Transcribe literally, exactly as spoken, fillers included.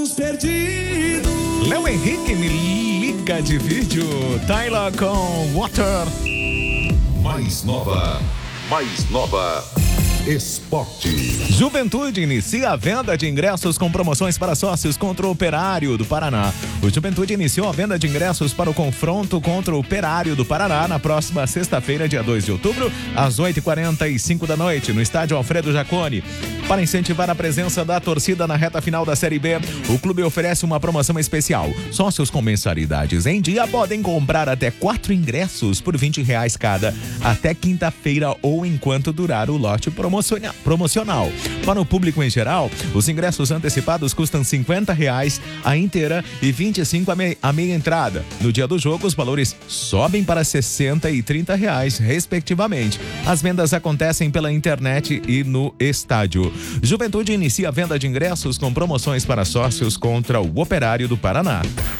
Perdido. Léo Henrique, me liga de vídeo. Tyler com Water. Mais nova, mais nova. Esporte. Juventude inicia a venda de ingressos com promoções para sócios contra o Operário do Paraná. O Juventude iniciou a venda de ingressos para o confronto contra o Operário do Paraná na próxima sexta-feira, dia dois de outubro, às oito e quarenta e cinco da noite, no estádio Alfredo Jaconi. Para incentivar a presença da torcida na reta final da Série B, o clube oferece uma promoção especial. Sócios com mensalidades em dia podem comprar até quatro ingressos por vinte reais cada, até quinta-feira ou enquanto durar o lote promocional. promocional. Para o público em geral, os ingressos antecipados custam cinquenta reais a inteira e vinte e cinco a, me, a meia entrada. No dia do jogo, os valores sobem para sessenta e trinta reais, respectivamente. As vendas acontecem pela internet e no estádio. Juventude inicia a venda de ingressos com promoções para sócios contra o Operário do Paraná.